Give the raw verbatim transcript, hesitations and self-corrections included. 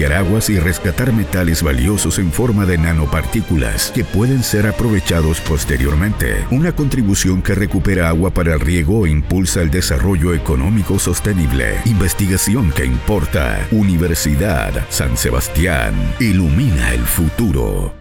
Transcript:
limpiar aguas y rescatar metales valiosos en forma de nanopartículas que pueden ser aprovechados posteriormente. Una contribución que recupera agua para el riego e impulsa el desarrollo económico sostenible. Investigación que importa. Universidad San Sebastián. Ilumina el futuro.